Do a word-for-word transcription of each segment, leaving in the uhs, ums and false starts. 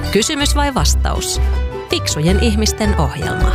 Kysymys vai vastaus? Fiksujen ihmisten ohjelma.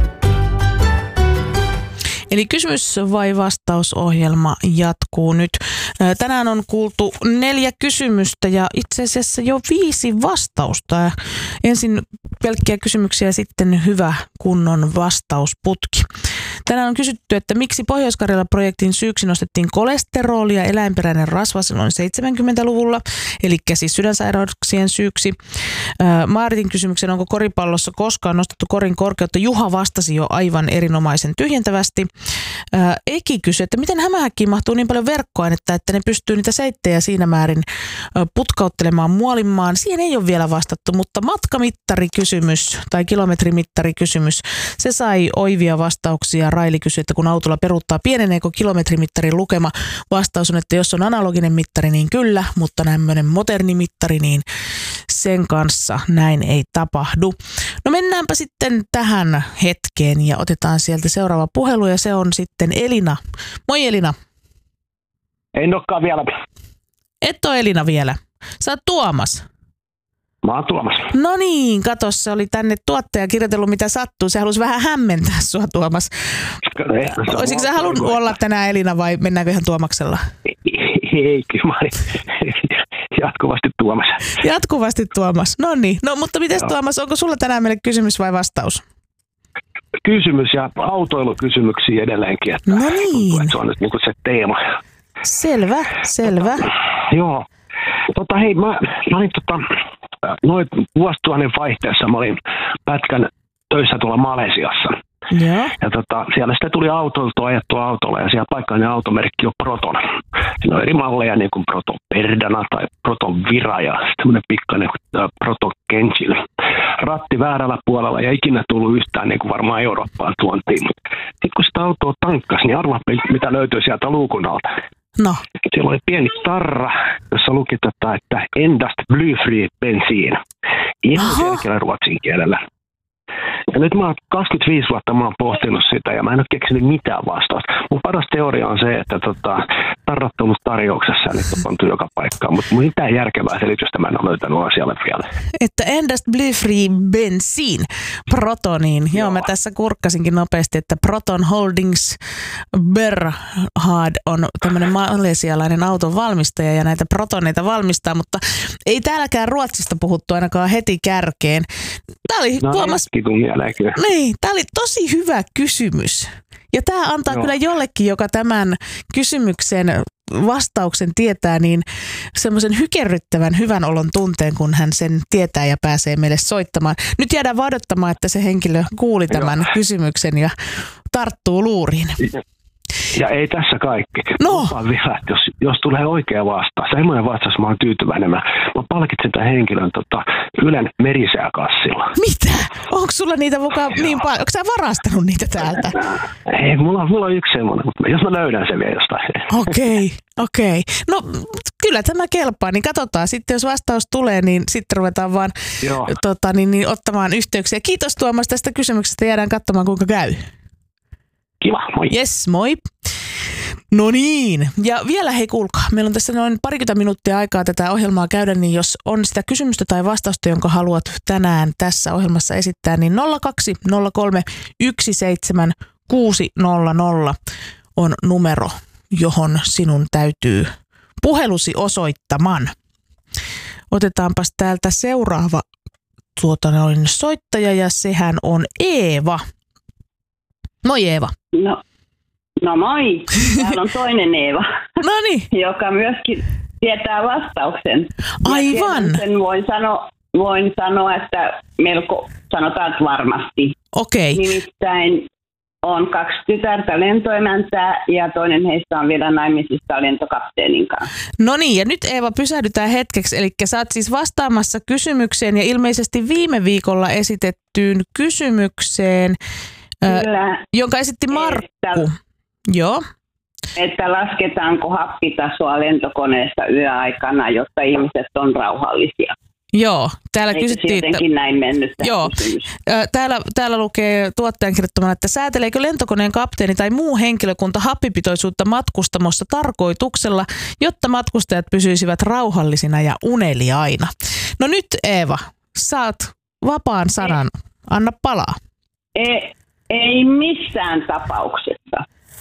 Eli kysymys vai vastausohjelma jatkuu nyt. Tänään on kuultu neljä kysymystä ja itse asiassa jo viisi vastausta. Ensin pelkkiä kysymyksiä ja sitten hyvä kunnon vastausputki. Tänään on kysytty, että miksi Pohjois-Karjala-projektin syyksi nostettiin kolesteroli ja eläinperäinen rasva silloin seitsemänkymmentäluvulla, eli siis sydänsairauksien syyksi. Maaritin kysymyksen, onko koripallossa koskaan nostettu korin korkeutta? Juha vastasi jo aivan erinomaisen tyhjentävästi. Eki kysyi, että miten hämähäkkiin mahtuu niin paljon verkkoainetta, että ne pystyy niitä seittejä siinä määrin putkauttelemaan muolimmaan. Siihen ei ole vielä vastattu, mutta matkamittarikysymys tai kilometrimittarikysymys, se sai oivia vastauksia. Raili kysyi, että kun autolla peruuttaa, pieneneekö kilometrimittarin lukema? Vastaus on, että jos on analoginen mittari, niin kyllä, mutta tämmöinen moderni mittari, niin sen kanssa näin ei tapahdu. No mennäänpä sitten tähän hetkeen ja otetaan sieltä seuraava puhelu ja se on sitten Elina. Moi Elina. En olekaan vielä. Et ole Elina vielä. Sä oot Tuomas. Mä oon Tuomas. No niin, kato, se oli tänne tuottaja kirjoitellut mitä sattuu. Se halusi vähän hämmentää sua, Tuomas. Olisitko sä halunnut olla tänään Elina vai mennäänkö ihan Tuomaksella? Ei, kyllä mä olin jatkuvasti Tuomas. Jatkuvasti Tuomas. No niin. No mutta mites Joo. Tuomas, onko sulla tänään meille kysymys vai vastaus? Kysymys ja autoilukysymyksiä edelleenkin. Että no niin. Tuntuu, että se on nyt niin kuin se teema. Selvä, selvä. Tota, joo. Tota hei, mä, mä olin tota, noin vuosituhannen vaihteessa mä olin pätkän töissä tuolla Malesiassa. Joo. Ja tota, siellä sitten tuli autoiltua ajettua autolla ja siellä paikallinen automerkki on Proton. Siinä on eri malleja niin kuin Proton Perdana tai Proton Vira ja semmoinen pikkainen Proton Kenchil. Ratti väärällä puolella ja ikinä tullut yhtään niin kuin varmaan Eurooppaan tuontiin. Sitten kun sitä autoa tankkasi, niin arvaa mitä löytyi sieltä luukun alta. No. Siellä oli pieni tarra, jossa luki, tota, että endast blyfri bensiin. Ihan selkeällä ruotsin kielellä. Ja nyt mä oon kaksikymmentäviisi vuotta mä oon pohtinut sitä ja mä en ole keksinyt mitään vastausta. Mun paras teoria on se, että tota, tarrat on ollut tarjouksessa ja nyt on pantu joka paikkaan, mutta mitään järkevää selitystä mä en ole löytänyt asialle vielä. Että endast blyfri bensiin Protoniin. Joo. Joo, mä tässä kurkkasinkin nopeasti, että Proton Holdings Berhad on tämmöinen malesialainen auton valmistaja ja näitä protoneita valmistaa, mutta ei täälläkään Ruotsista puhuttu ainakaan heti kärkeen. Tää oli no, Tuomas. Niin, tää oli tosi hyvä kysymys. Ja tämä antaa Joo. kyllä jollekin, joka tämän kysymyksen vastauksen tietää, niin semmoisen hykerryttävän hyvän olon tunteen, kun hän sen tietää ja pääsee meille soittamaan. Nyt jäädään odottamaan, että se henkilö kuuli tämän Joo. kysymyksen ja tarttuu luuriin. Ja ei tässä kaikki. No. Lupaan vielä, että jos, jos tulee oikea vastaus, semmoinen vastaus, mä oon tyytyväinen. Mä, mä palkitsen tämän henkilön tota, Ylen merisääkassilla. Mitä? Onko sulla niitä mukaan niin paljon? Onko sä varastanut niitä täältä? Ei, mulla, mulla on yksi semmoinen, mutta jos mä löydän sen vielä jostain. Okei, okei. No kyllä tämä kelpaa, niin katsotaan. Sitten jos vastaus tulee, niin sitten ruvetaan vaan tota, niin, niin, ottamaan yhteyksiä. Kiitos Tuomas tästä kysymyksestä. Jäädään katsomaan, kuinka käy. Kiva, moi. Yes, moi. No niin, ja vielä hei kuulkaa, meillä on tässä noin parikymmentä minuuttia aikaa tätä ohjelmaa käydä, niin jos on sitä kysymystä tai vastausta, jonka haluat tänään tässä ohjelmassa esittää, niin nolla kaksi nolla kolme yksi seitsemän kuusi nolla nolla on numero, johon sinun täytyy puhelusi osoittamaan. Otetaanpas täältä seuraava tuota noin soittaja ja sehän on Eeva. Moi Eeva. No, no moi. Täällä on toinen Eeva, Noniin. joka myöskin tietää vastauksen. Aivan. Sen voin sanoa, voin sanoa, että melko sanotaan että varmasti. Okei. Okay. Nimittäin on kaksi tytärtä lentoemäntää ja toinen heistä on vielä naimisista lentokapteenin kanssa. No niin, ja nyt Eeva pysähdytään hetkeksi. Eli sä oot siis vastaamassa kysymykseen ja ilmeisesti viime viikolla esitettyyn kysymykseen, Kyllä, jonka esitti Markku. Että, Joo. Että lasketaanko happitasoa lentokoneessa yöaikana, jotta ihmiset on rauhallisia. Joo, täällä Eikö kysyttiin, että... näin mennyt Joo. Täällä, täällä lukee tuottajan kirjoittamana, että sääteleekö lentokoneen kapteeni tai muu henkilökunta happipitoisuutta matkustamossa tarkoituksella, jotta matkustajat pysyisivät rauhallisina ja uneliaina. No nyt Eeva, sä oot vapaan sanan. Anna palaa. Ei, ei missään tapauksessa.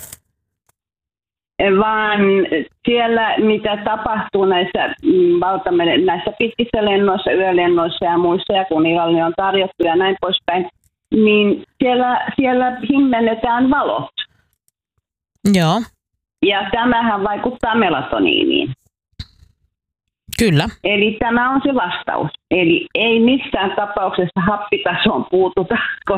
Vaan siellä, mitä tapahtuu näissä, valtameren, näissä pitkissä lennoissa, yölennoissa ja muissa, ja kun illallinen on tarjottu ja näin poispäin, niin siellä, siellä himmennetään valot. Joo. Ja tämähän vaikuttaa melatoniiniin. Kyllä. Eli tämä on se vastaus. Eli ei missään tapauksessa happitasoon puututa,